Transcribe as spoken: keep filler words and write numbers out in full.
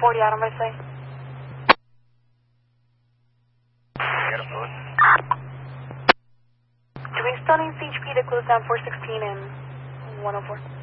forty out on my side. Do we still need C H P to close down four sixteen and one oh four?